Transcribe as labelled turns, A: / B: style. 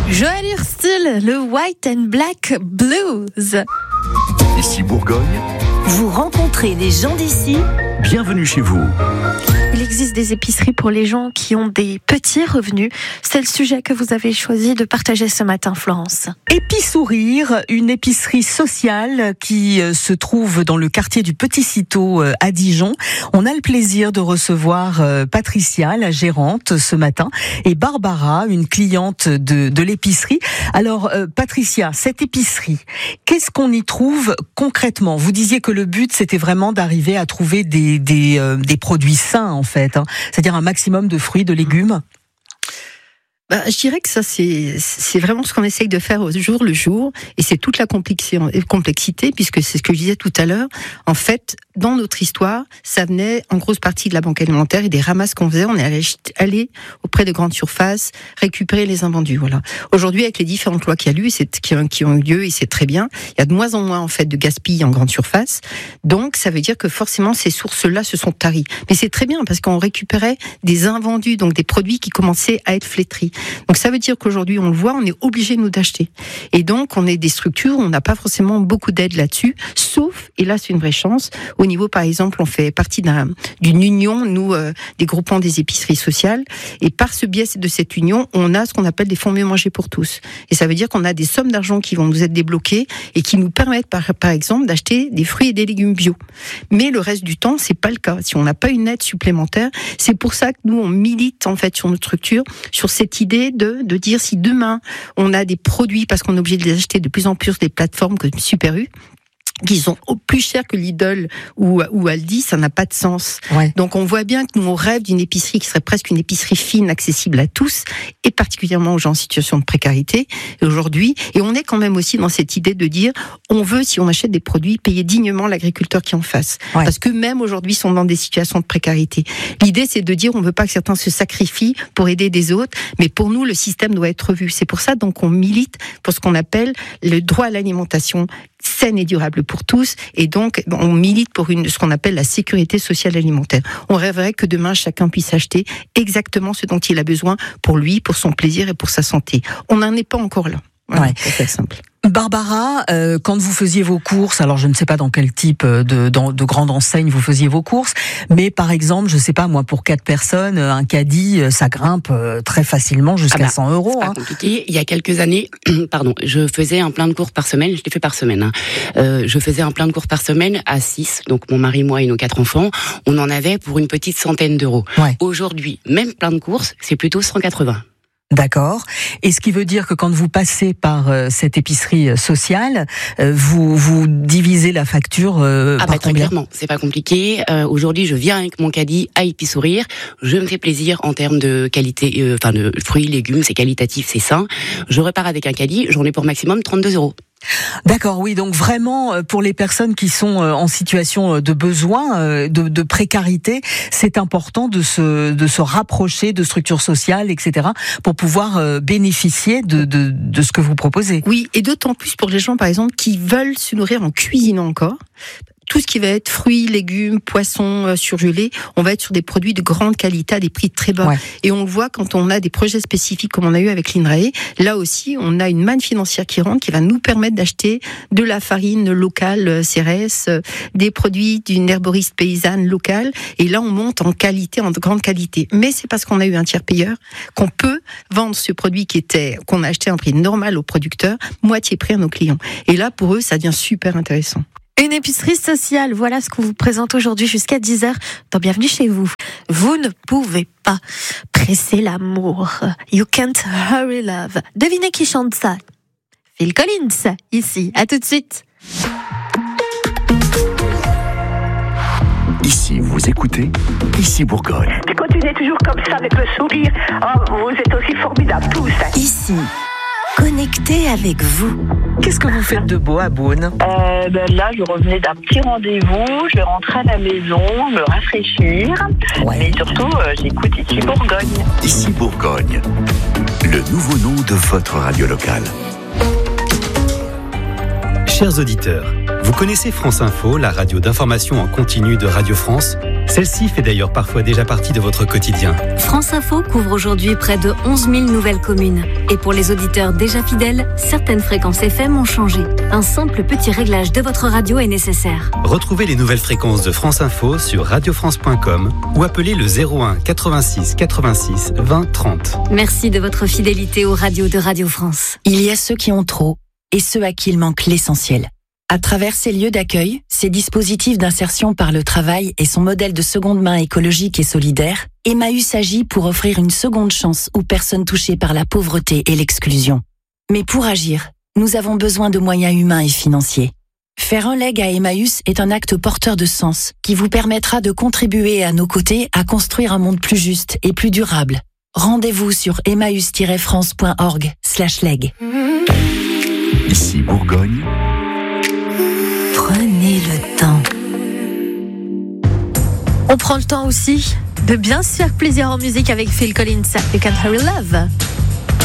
A: Joël Hurstel, le White and Black Blues.
B: Ici Bourgogne.
C: Vous rencontrez des gens d'ici.
B: Bienvenue chez vous.
A: Il existe des épiceries pour les gens qui ont des petits revenus. C'est le sujet que vous avez choisi de partager ce matin, Florence.
D: Épisourire, une épicerie sociale qui se trouve dans le quartier du Petit Citeaux à Dijon. On a le plaisir de recevoir Patricia, la gérante, ce matin, et Barbara, une cliente de l'épicerie. Alors, Patricia, cette épicerie, qu'est-ce qu'on y trouve concrètement ? Vous disiez que le but, c'était vraiment d'arriver à trouver des produits sains, en fait, hein. C'est-à-dire un maximum de fruits, de légumes.
E: Je dirais que ça, c'est vraiment ce qu'on essaye de faire au jour le jour, et c'est toute la complexité, puisque c'est ce que je disais tout à l'heure. En fait, dans notre histoire, ça venait en grosse partie de la banque alimentaire et des ramasses qu'on faisait. On est allé auprès de grandes surfaces récupérer les invendus. Voilà. Aujourd'hui, avec les différentes lois qu'il y a eu, qui ont eu lieu, et c'est très bien, il y a de moins en moins en fait de gaspillage en grande surface. Donc, ça veut dire que forcément ces sources-là se sont taries. Mais c'est très bien parce qu'on récupérait des invendus, donc des produits qui commençaient à être flétris. Donc ça veut dire qu'aujourd'hui, on le voit, on est obligé nous d'acheter. Et donc, on est des structures, on n'a pas forcément beaucoup d'aide là-dessus, sauf, et là c'est une vraie chance, au niveau par exemple, on fait partie d'une union, nous, des groupements des épiceries sociales, et par ce biais de cette union, on a ce qu'on appelle des fonds mieux manger pour tous. Et ça veut dire qu'on a des sommes d'argent qui vont nous être débloquées et qui nous permettent par exemple d'acheter des fruits et des légumes bio. Mais le reste du temps, c'est pas le cas. Si on n'a pas une aide supplémentaire, c'est pour ça que nous, on milite en fait sur notre structure, sur cette idée de dire si demain on a des produits, parce qu'on est obligé de les acheter de plus en plus sur des plateformes comme Super U, qui sont plus chers que Lidl ou Aldi, ça n'a pas de sens. Ouais. Donc on voit bien que nous on rêve d'une épicerie qui serait presque une épicerie fine, accessible à tous, et particulièrement aux gens en situation de précarité. Et aujourd'hui, et on est quand même aussi dans cette idée de dire, on veut, si on achète des produits, payer dignement l'agriculteur qui en fasse. Ouais. Parce que même aujourd'hui, ils sont dans des situations de précarité. L'idée, c'est de dire, on veut pas que certains se sacrifient pour aider des autres, mais pour nous, le système doit être revu. C'est pour ça donc on milite pour ce qu'on appelle le droit à l'alimentation saine et durable pour tous, et donc on milite pour ce qu'on appelle la sécurité sociale alimentaire. On rêverait que demain chacun puisse acheter exactement ce dont il a besoin pour lui, pour son plaisir et pour sa santé. On n'en est pas encore là. Voilà, c'est simple.
D: Barbara, quand vous faisiez vos courses, alors je ne sais pas dans quel type de grande enseigne vous faisiez vos courses, mais par exemple, je sais pas moi, pour 4 personnes, un caddie, ça grimpe très facilement jusqu'à 100 €.
F: C'est pas compliqué. Il y a quelques années, je faisais un plein de courses par semaine. Je l'ai fait par semaine. Je faisais un plein de courses par semaine à 6, donc mon mari, moi et nos 4 enfants. On en avait pour une petite centaine d'euros. Ouais. Aujourd'hui, même plein de courses, c'est plutôt 180.
D: D'accord. Et ce qui veut dire que quand vous passez par cette épicerie sociale, vous divisez la facture par
F: très
D: combien ?
F: Clairement, c'est pas compliqué. Aujourd'hui, je viens avec mon caddie à Épicerie. Je me fais plaisir en termes de qualité, de fruits, légumes, c'est qualitatif, c'est sain. Je repars avec un caddie, j'en ai pour maximum 32 €.
D: D'accord, oui, donc vraiment pour les personnes qui sont en situation de besoin, de précarité, c'est important de se rapprocher de structures sociales, etc., pour pouvoir bénéficier de ce que vous proposez.
E: Oui, et d'autant plus pour les gens, par exemple, qui veulent se nourrir en cuisinant encore. Tout ce qui va être fruits, légumes, poissons surgelés, on va être sur des produits de grande qualité à des prix très bas. Ouais. Et on le voit quand on a des projets spécifiques comme on a eu avec l'INRAE. Là aussi, on a une manne financière qui rentre, qui va nous permettre d'acheter de la farine locale CRS, des produits d'une herboriste paysanne locale. Et là, on monte en qualité, en grande qualité. Mais c'est parce qu'on a eu un tiers payeur qu'on peut vendre ce produit qu'on a acheté à un prix normal aux producteurs, moitié prix à nos clients. Et là, pour eux, ça devient super intéressant.
A: Une épicerie sociale, voilà ce qu'on vous présente aujourd'hui jusqu'à 10h dans Bienvenue chez vous. Vous ne pouvez pas presser l'amour. You can't hurry love. Devinez qui chante ça ? Phil Collins, ici. À tout de suite.
B: Ici, vous écoutez Ici Bourgogne.
G: Et continuez toujours comme ça avec le sourire. Oh, vous êtes aussi formidables tous.
C: Ici. Connecté avec vous.
D: Qu'est-ce que vous faites de beau à Beaune ?
G: Là, je revenais d'un petit rendez-vous, je rentrais à la maison, me rafraîchir, mais surtout, j'écoute Ici Bourgogne.
B: Ici Bourgogne, le nouveau nom de votre radio locale.
H: Chers auditeurs, vous connaissez France Info, la radio d'information en continu de Radio France ? Celle-ci fait d'ailleurs parfois déjà partie de votre quotidien.
I: France Info couvre aujourd'hui près de 11 000 nouvelles communes. Et pour les auditeurs déjà fidèles, certaines fréquences FM ont changé. Un simple petit réglage de votre radio est nécessaire.
H: Retrouvez les nouvelles fréquences de France Info sur radiofrance.com ou appelez le 01 86 86 20 30.
I: Merci de votre fidélité aux radios de Radio France.
C: Il y a ceux qui ont trop et ceux à qui il manque l'essentiel. À travers ces lieux d'accueil, ces dispositifs d'insertion par le travail et son modèle de seconde main écologique et solidaire, Emmaüs agit pour offrir une seconde chance aux personnes touchées par la pauvreté et l'exclusion. Mais pour agir, nous avons besoin de moyens humains et financiers. Faire un leg à Emmaüs est un acte porteur de sens qui vous permettra de contribuer à nos côtés à construire un monde plus juste et plus durable. Rendez-vous sur emmaüs-france.org/leg.
B: Ici Bourgogne.
C: Prenez le temps.
A: On prend le temps aussi de bien se faire plaisir en musique avec Phil Collins. You Can't Hurry Love.